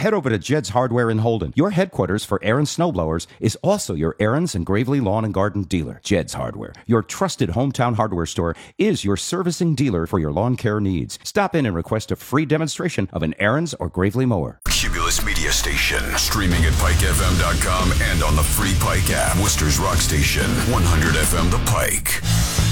head over to Jed's Hardware in Holden. Your headquarters for Aaron's snowblowers is also your Aaron's and Gravely Lawn and Garden dealer. Jed's Hardware, your trusted hometown hardware store, is your servicing dealer for your lawn care needs. Stop in and request a free demonstration of an Aaron's or Gravely mower. Cumulus Media Station, streaming at PikeFM.com and on the free Pike app. Worcester's Rock Station, 100 FM The Pike.